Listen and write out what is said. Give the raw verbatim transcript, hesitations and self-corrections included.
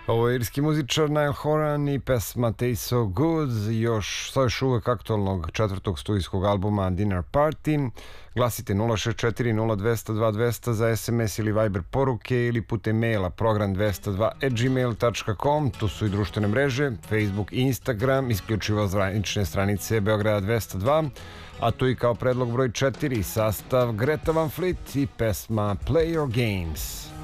Ovo je irski muzičar Niall Horan i pesma Taste So Good, još, sa još uvek aktualnog četvrtog studijskog albuma Dinner Party. Glasite nula šest četiri nula dva zero dva dva zero zero za es em es ili Viber poruke ili putem maila program dvesta dva at gmail tačka com. Tu su i društvene mreže, Facebook i Instagram, isključivo zvanične stranice Beograda dvesta dva. A tu i kao predlog broj četiri sastav Greta Van Fleet i pesma Play Your Games.